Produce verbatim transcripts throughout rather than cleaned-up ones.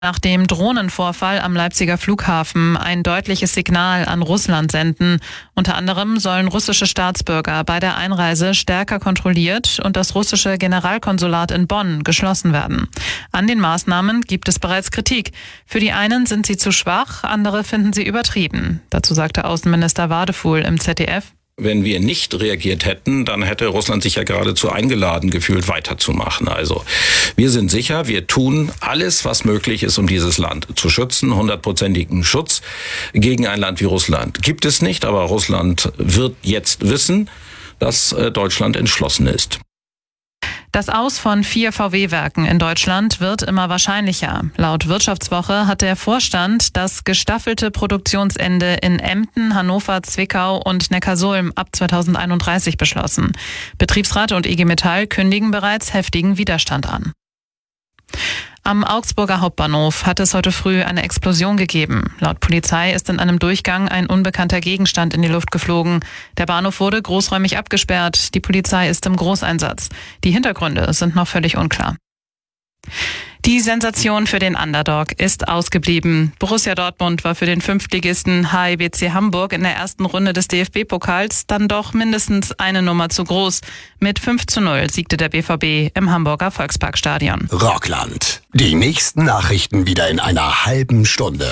nach dem Drohnenvorfall am Leipziger Flughafen ein deutliches Signal an Russland senden. Unter anderem sollen russische Staatsbürger bei der Einreise stärker kontrolliert und das russische Generalkonsulat in Bonn geschlossen werden. An den Maßnahmen gibt es bereits Kritik. Für die einen sind sie zu schwach, andere finden sie übertrieben. Dazu sagte Außenminister Wadefuhl im Z D F: Wenn wir nicht reagiert hätten, dann hätte Russland sich ja geradezu eingeladen gefühlt, weiterzumachen. Also wir sind sicher, wir tun alles, was möglich ist, um dieses Land zu schützen. Hundertprozentigen Schutz gegen ein Land wie Russland gibt es nicht, aber Russland wird jetzt wissen, dass Deutschland entschlossen ist. Das Aus von vier V W-Werken in Deutschland wird immer wahrscheinlicher. Laut Wirtschaftswoche hat der Vorstand das gestaffelte Produktionsende in Emden, Hannover, Zwickau und Neckarsulm ab zweitausendeinunddreißig beschlossen. Betriebsrat und I G Metall kündigen bereits heftigen Widerstand an. Am Augsburger Hauptbahnhof hat es heute früh eine Explosion gegeben. Laut Polizei ist in einem Durchgang ein unbekannter Gegenstand in die Luft geflogen. Der Bahnhof wurde großräumig abgesperrt. Die Polizei ist im Großeinsatz. Die Hintergründe sind noch völlig unklar. Die Sensation für den Underdog ist ausgeblieben. Borussia Dortmund war für den Fünftligisten H I B C Hamburg in der ersten Runde des D F B-Pokals dann doch mindestens eine Nummer zu groß. Mit fünf zu null siegte der B V B im Hamburger Volksparkstadion. Rockland. Die nächsten Nachrichten wieder in einer halben Stunde.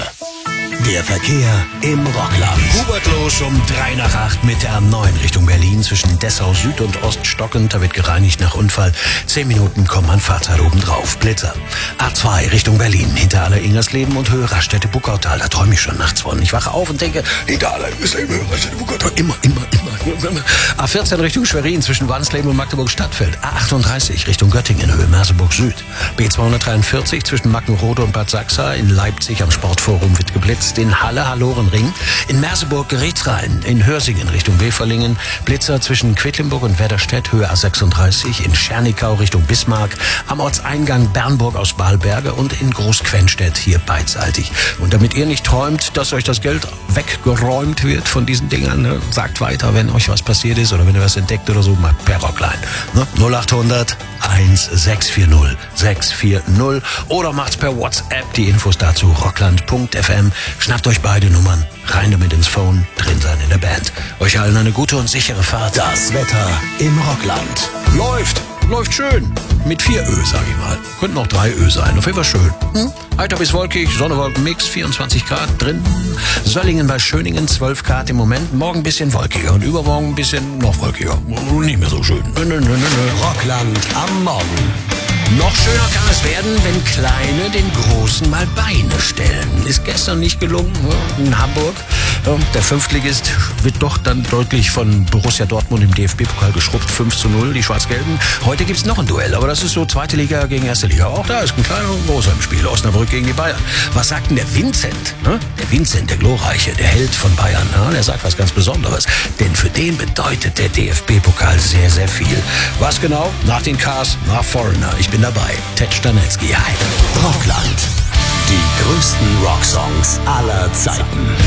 Der Verkehr im Rockland. Hubert los um drei nach acht mit der A neun Richtung Berlin zwischen Dessau Süd und Ost stockend. Da wird gereinigt nach Unfall. Zehn Minuten kommt an Fahrzeit obendrauf. Blitzer. A zwei Richtung Berlin. Hinter aller Ingersleben und Höhe Raststätte Buckautal. Da träume ich schon nachts von. Ich wache auf und denke, hinter aller Ingersleben, Höhe Raststätte Buckautal. Immer, immer, immer, immer. A vierzehn Richtung Schwerin zwischen Wansleben und Magdeburg Stadtfeld. A achtunddreißig Richtung Göttingen, Höhe Merseburg Süd. B zweihundertdreiundvierzig zwischen Mackenrode und Bad Sachsa. In Leipzig am Sportforum wird geblitzt. In Halle Hallorenring. In Merseburg Geretsrhein. In Hörsingen Richtung Weferlingen. Blitzer zwischen Quedlinburg und Werderstedt, Höhe A sechsunddreißig. In Schernikau Richtung Bismarck. Am Ortseingang Bernburg aus Balberge und in Großquenstedt hier beidseitig. Und damit ihr nicht träumt, dass euch das Geld weggeräumt wird von diesen Dingern, ne, sagt weiter, wenn euch was passiert ist oder wenn ihr was entdeckt oder so, mal per Rockline. Ne? null achthundert sechs vier null sechs vier null oder macht's per WhatsApp. Die Infos dazu rockland punkt f m. Schnappt euch beide Nummern, rein damit ins Phone, drin sein in der Band. Euch allen eine gute und sichere Fahrt. Das Wetter im Rockland. Läuft, läuft schön. Mit vier Ö, sag ich mal. Könnten noch drei Ö sein, auf jeden Fall schön. Hm? Heiter bis wolkig, Sonne-Wolken-Mix, vierundzwanzig Grad drin. Söllingen bei Schöningen, zwölf Grad im Moment. Morgen ein bisschen wolkiger und übermorgen ein bisschen noch wolkiger. Nicht mehr so schön. Nö, nö, nö, nö. Rockland am Morgen. Noch schöner kann es werden, wenn Kleine den Großen mal Beine stellen. Ist gestern nicht gelungen in Hamburg. Der Fünftligist wird doch dann deutlich von Borussia Dortmund im D F B-Pokal geschrubbt. fünf zu null, die Schwarz-Gelben. Heute gibt's noch ein Duell, aber das ist so zweite Liga gegen erste Liga. Auch da ist ein kleiner und großer im Spiel. Osnabrück gegen die Bayern. Was sagt denn der Vincent? Der Vincent, der Glorreiche, der Held von Bayern. Der sagt was ganz Besonderes. Denn für den bedeutet der D F B-Pokal sehr, sehr viel. Was genau? Nach den Cars, nach Foreigner. Ich bin dabei. Ted Stanecki. Hi. Rockland. Die größten Rocksongs aller Zeiten.